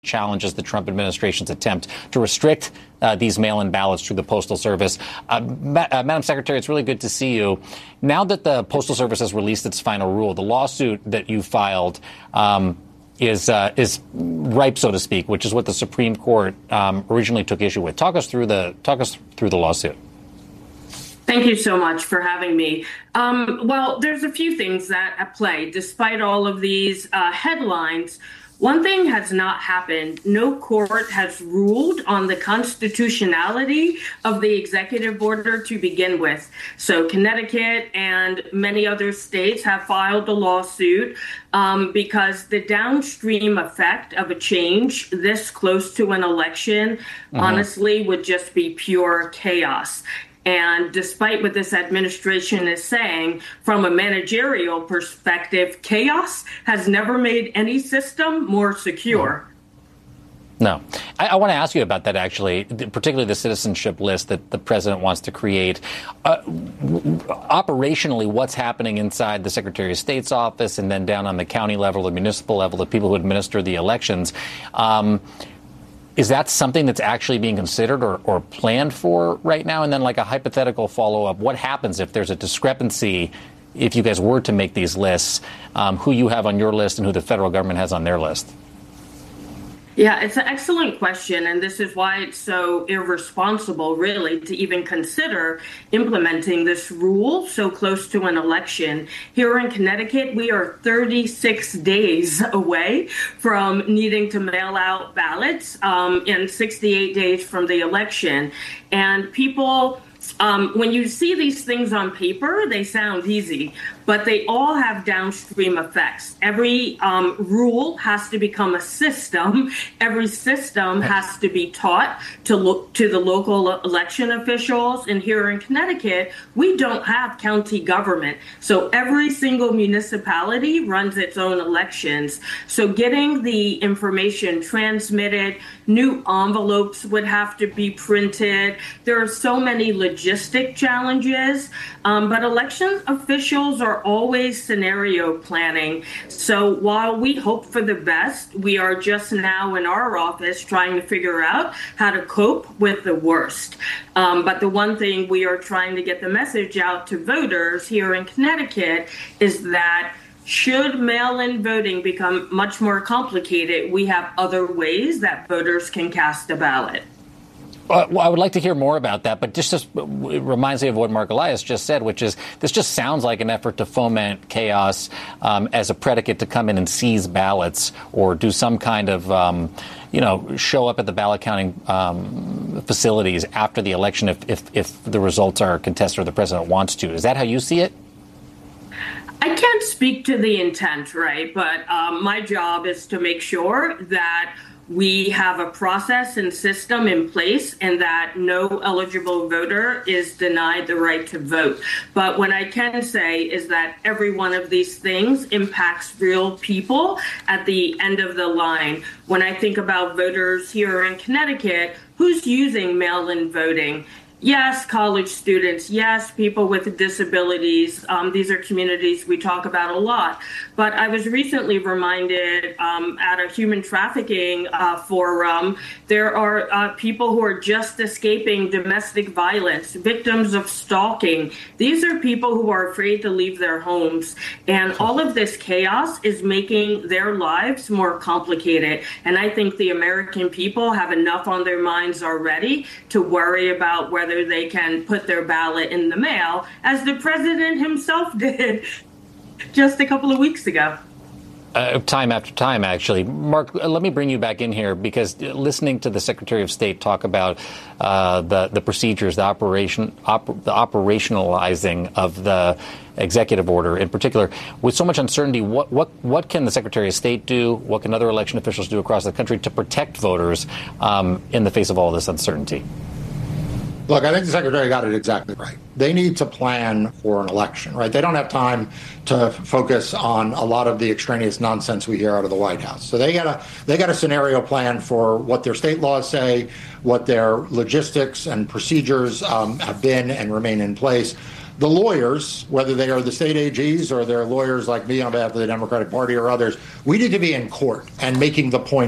challenges the Trump administration's attempt to restrict these mail-in ballots through the Postal Service. Madam Secretary, it's really good to see you. Now that the Postal Service has released its final rule, the lawsuit that you filed is ripe, so to speak, which is what the Supreme Court originally took issue with. Talk us through the lawsuit. Thank you so much for having me. Well, there's a few things that at play. Despite all of these headlines, one thing has not happened. No court has ruled on the constitutionality of the executive order to begin with. So Connecticut and many other states have filed a lawsuit because the downstream effect of a change this close to an election, honestly, would just be pure chaos. And despite what this administration is saying, from a managerial perspective, chaos has never made any system more secure. No. I want to ask you about that, actually, particularly the citizenship list that the president wants to create. Operationally, what's happening inside the Secretary of State's office and then down on the county level, the municipal level, the people who administer the elections? Is that something that's actually being considered or planned for right now? And then like a hypothetical follow-up, what happens if there's a discrepancy, if you guys were to make these lists, who you have on your list and who the federal government has on their list? Yeah, it's an excellent question, and this is why it's so irresponsible, really, to even consider implementing this rule so close to an election. Here in Connecticut, we are 36 days away from needing to mail out ballots and 68 days from the election. And people, when you see these things on paper, they sound easy, but they all have downstream effects. Every rule has to become a system. Every system has to be taught to look to the local election officials. And here in Connecticut, we don't have county government. So every single municipality runs its own elections. So getting the information transmitted, new envelopes would have to be printed. There are so many logistic challenges, but election officials are always scenario planning. So while we hope for the best, we are just now in our office trying to figure out how to cope with the worst. But the one thing we are trying to get the message out to voters here in Connecticut is that should mail-in voting become much more complicated, we have other ways that voters can cast a ballot. Well, I would like to hear more about that, but just it reminds me of what Mark Elias just said, which is this just sounds like an effort to foment chaos as a predicate to come in and seize ballots or do some kind of, show up at the ballot counting facilities after the election if the results are contested or the president wants to. Is that how you see it? I can't speak to the intent, right? But my job is to make sure that we have a process and system in place and that no eligible voter is denied the right to vote. But what I can say is that every one of these things impacts real people at the end of the line. When I think about voters here in Connecticut, who's using mail-in voting? Yes, college students. Yes, people with disabilities. These are communities we talk about a lot. But I was recently reminded at a human trafficking forum, there are people who are just escaping domestic violence, victims of stalking. These are people who are afraid to leave their homes. And all of this chaos is making their lives more complicated. And I think the American people have enough on their minds already to worry about whether they can put their ballot in the mail, as the president himself did just a couple of weeks ago. Time after time, actually. Mark, let me bring you back in here because listening to the Secretary of State talk about the procedures, the operationalizing of the executive order in particular, with so much uncertainty, what can the Secretary of State do? What can other election officials do across the country to protect voters in the face of all this uncertainty? Look, I think the Secretary got it exactly right. They need to plan for an election, right? They don't have time to focus on a lot of the extraneous nonsense we hear out of the White House. So they got a scenario plan for what their state laws say, what their logistics and procedures have been and remain in place. The lawyers, whether they are the state AGs or they're lawyers like me on behalf of the Democratic Party or others, we need to be in court and making the point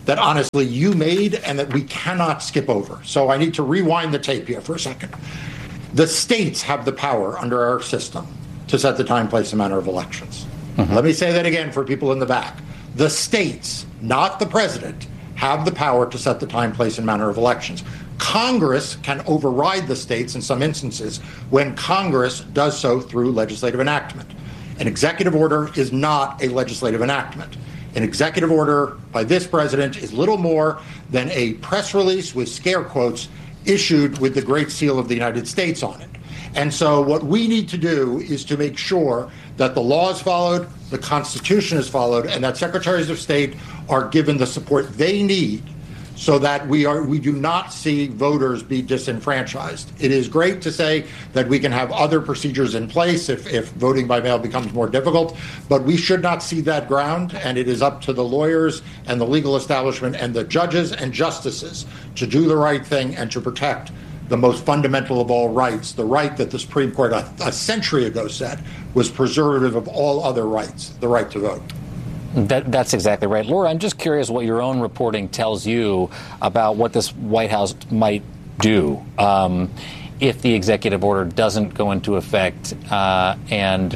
that honestly you made and that we cannot skip over. So I need to rewind the tape here for a second. The states have the power under our system to set the time, place, and manner of elections. Let me say that again for people in the back. The states, not the president, have the power to set the time, place, and manner of elections. Congress can override the states in some instances when Congress does so through legislative enactment. An executive order is not a legislative enactment. An executive order by this president is little more than a press release with scare quotes issued with the Great Seal of the United States on it. And so what we need to do is to make sure that the law is followed, the Constitution is followed, and that secretaries of state are given the support they need so that we do not see voters be disenfranchised. It is great to say that we can have other procedures in place if voting by mail becomes more difficult, but we should not cede that ground, and it is up to the lawyers and the legal establishment and the judges and justices to do the right thing and to protect the most fundamental of all rights, the right that the Supreme Court a century ago said was preservative of all other rights, the right to vote. That's exactly right. Laura, I'm just curious what your own reporting tells you about what this White House might do if the executive order doesn't go into effect and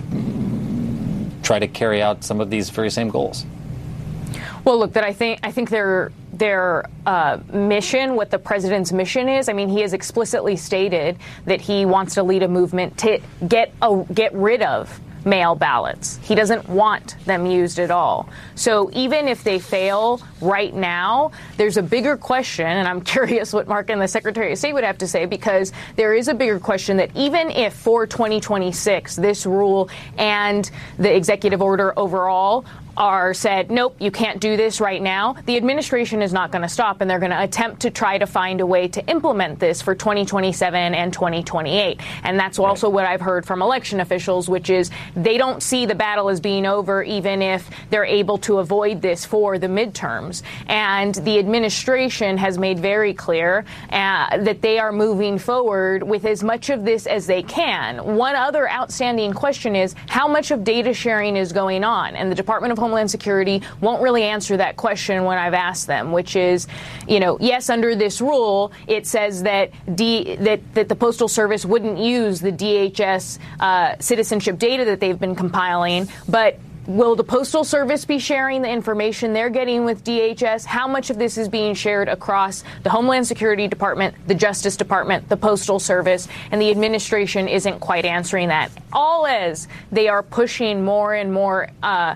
try to carry out some of these very same goals. Well, look, I think their mission, what the president's mission is, I mean, he has explicitly stated that he wants to lead a movement to get rid of mail ballots. He doesn't want them used at all. So even if they fail right now, there's a bigger question, and I'm curious what Mark and the Secretary of State would have to say, because there is a bigger question that even if for 2026 this rule and the executive order overall are said, nope, you can't do this right now, the administration is not going to stop, and they're going to attempt to try to find a way to implement this for 2027 and 2028. And that's also what I've heard from election officials, which is they don't see the battle as being over even if they're able to avoid this for the midterms. And the administration has made very clear that they are moving forward with as much of this as they can. One other outstanding question is how much of data sharing is going on? And the Department of Homeland Security won't really answer that question when I've asked them, which is, yes, under this rule, it says that that the Postal Service wouldn't use the DHS citizenship data that they've been compiling, but will the Postal Service be sharing the information they're getting with DHS? How much of this is being shared across the Homeland Security Department, the Justice Department, the Postal Service? And the administration isn't quite answering that. All as they are pushing more and more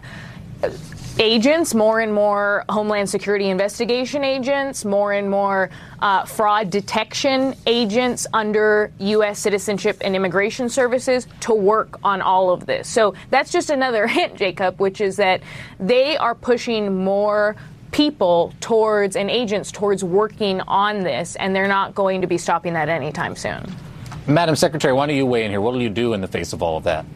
agents, more and more Homeland Security investigation agents, more and more fraud detection agents under U.S. Citizenship and Immigration Services to work on all of this. So that's just another hint, Jacob, which is that they are pushing more people towards and agents towards working on this, and they're not going to be stopping that anytime soon. Madam Secretary, why don't you weigh in here? What will you do in the face of all of that?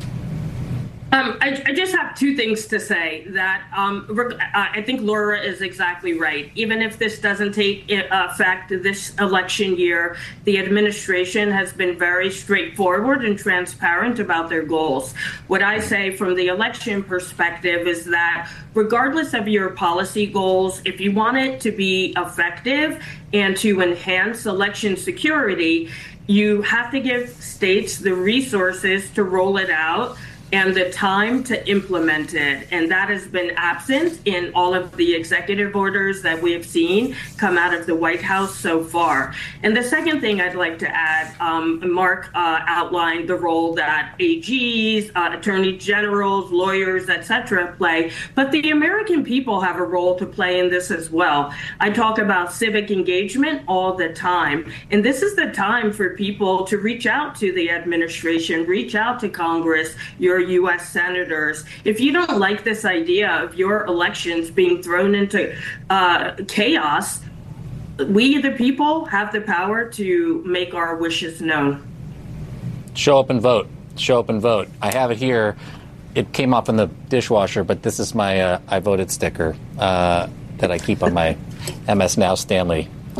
I just have two things to say. That I think Laura is exactly right. Even if this doesn't take effect this election year, the administration has been very straightforward and transparent about their goals. What I say from the election perspective is that regardless of your policy goals, if you want it to be effective and to enhance election security, you have to give states the resources to roll it out and the time to implement it. And that has been absent in all of the executive orders that we have seen come out of the White House so far. And the second thing I'd like to add, Mark outlined the role that AGs, attorney generals, lawyers, etc. play, but the American people have a role to play in this as well. I talk about civic engagement all the time, and this is the time for people to reach out to the administration, reach out to Congress, your U.S. senators. If you don't like this idea of your elections being thrown into chaos, we, the people, have the power to make our wishes known. Show up and vote. Show up and vote. I have it here. It came off in the dishwasher, but this is my I voted sticker that I keep on my MS Now Stanley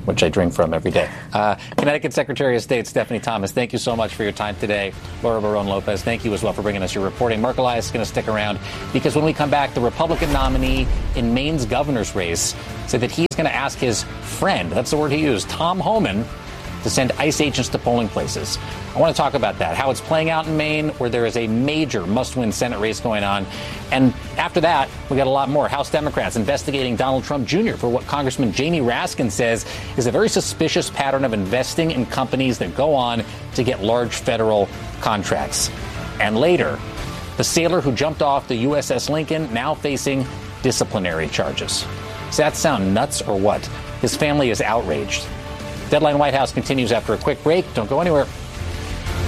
which I drink from every day. Connecticut Secretary of State Stephanie Thomas, thank you so much for your time today. Laura Barone-Lopez, thank you as well for bringing us your reporting. Mark Elias is going to stick around because when we come back, the Republican nominee in Maine's governor's race said that he's going to ask his friend, that's the word he used, Tom Homan, to send ICE agents to polling places. I want to talk about that, how it's playing out in Maine, where there is a major must-win Senate race going on. And after that, we got a lot more. House Democrats investigating Donald Trump Jr. for what Congressman Jamie Raskin says is a very suspicious pattern of investing in companies that go on to get large federal contracts. And later, the sailor who jumped off the USS Lincoln now facing disciplinary charges. Does that sound nuts or what? His family is outraged. Deadline White House continues after a quick break. Don't go anywhere.